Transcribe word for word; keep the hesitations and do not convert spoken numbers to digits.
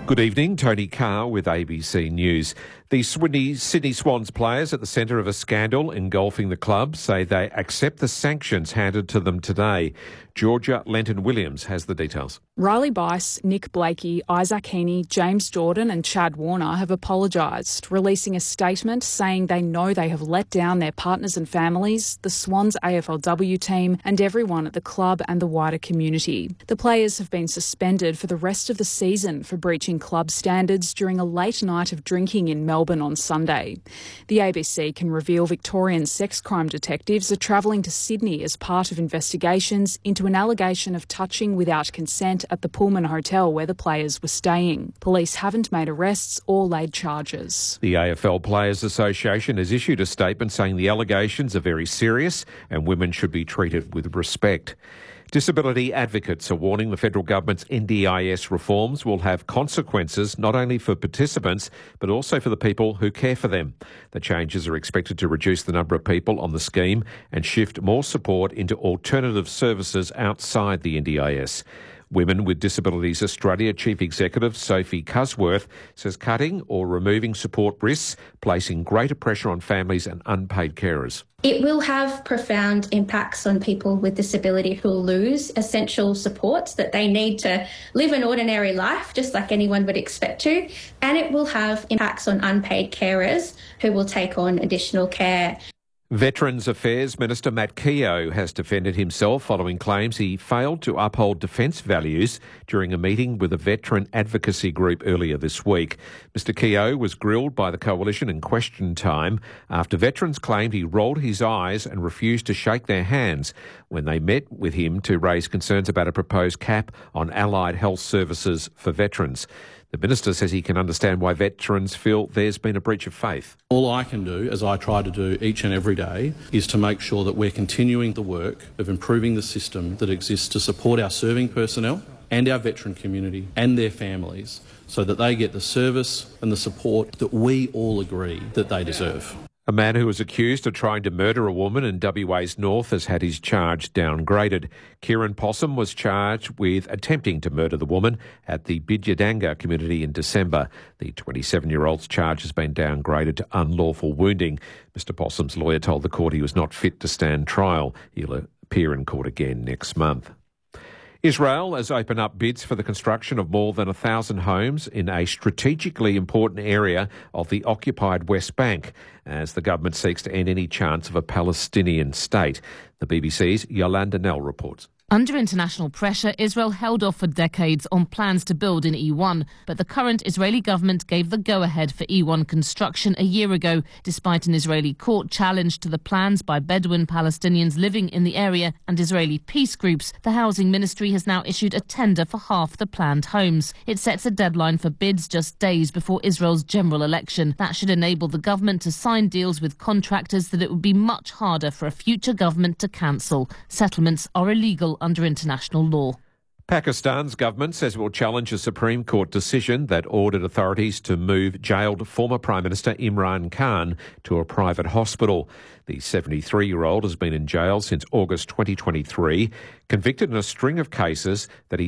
Good evening, Tony Carr with A B C News. The Sydney, Sydney Swans players at the centre of a scandal engulfing the club say they accept the sanctions handed to them today. Georgia Lenton-Williams has the details. Riley Bice, Nick Blakey, Isaac Heaney, James Jordan and Chad Warner have apologised, releasing a statement saying they know they have let down their partners and families, the Swans A F L W team and everyone at the club and the wider community. The players have been suspended for the rest of the season for breaching club standards during a late night of drinking in Melbourne on Sunday. The A B C can reveal Victorian sex crime detectives are travelling to Sydney as part of investigations into an allegation of touching without consent at the Pullman Hotel where the players were staying. Police haven't made arrests or laid charges. The A F L Players Association has issued a statement saying the allegations are very serious and women should be treated with respect. Disability advocates are warning the federal government's N D I S reforms will have consequences not only for participants but also for the people who care for them. The changes are expected to reduce the number of people on the scheme and shift more support into alternative services outside the N D I S. Women with Disabilities Australia Chief Executive Sophie Cusworth says cutting or removing support risks placing greater pressure on families and unpaid carers. It will have profound impacts on people with disability who will lose essential supports that they need to live an ordinary life just like anyone would expect to, and it will have impacts on unpaid carers who will take on additional care. Veterans Affairs Minister Matt Keogh has defended himself following claims he failed to uphold defence values during a meeting with a veteran advocacy group earlier this week. Mr Keogh was grilled by the Coalition in question time after veterans claimed he rolled his eyes and refused to shake their hands when they met with him to raise concerns about a proposed cap on allied health services for veterans. The Minister says he can understand why veterans feel there's been a breach of faith. All I can do, as I try to do each and every day, is to make sure that we're continuing the work of improving the system that exists to support our serving personnel and our veteran community and their families so that they get the service and the support that we all agree that they deserve. A man who was accused of trying to murder a woman in W A's north has had his charge downgraded. Kieran Possum was charged with attempting to murder the woman at the Bidyadanga community in December. The twenty-seven-year-old's charge has been downgraded to unlawful wounding. Mister Possum's lawyer told the court he was not fit to stand trial. He'll appear in court again next month. Israel has opened up bids for the construction of more than a thousand homes in a strategically important area of the occupied West Bank as the government seeks to end any chance of a Palestinian state. The B B C's Yolanda Nell reports. Under international pressure, Israel held off for decades on plans to build in E one, but the current Israeli government gave the go-ahead for E one construction a year ago, despite an Israeli court challenge to the plans by Bedouin Palestinians living in the area and Israeli peace groups. The Housing Ministry has now issued a tender for half the planned homes. It sets a deadline for bids just days before Israel's general election. That should enable the government to sign deals with contractors that it would be much harder for a future government to cancel. Settlements are illegal under international law. Pakistan's government says it will challenge a Supreme Court decision that ordered authorities to move jailed former Prime Minister Imran Khan to a private hospital. The seventy-three-year-old has been in jail since August twenty twenty-three, convicted in a string of cases that he